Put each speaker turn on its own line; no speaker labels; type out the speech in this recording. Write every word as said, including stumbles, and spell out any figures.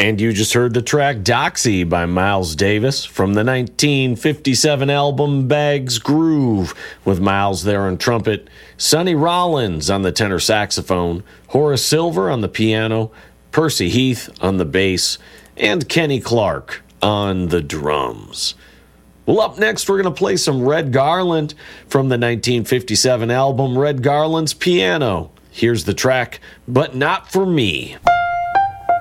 And you just heard the track Doxy by Miles Davis from the nineteen fifty-seven album Bag's Groove, with Miles there on trumpet, Sonny Rollins on the tenor saxophone, Horace Silver on the piano, Percy Heath on the bass, and Kenny Clark on the drums. Well, up next, we're going to play some Red Garland from the nineteen fifty-seven album Red Garland's Piano. Here's the track, But Not For Me.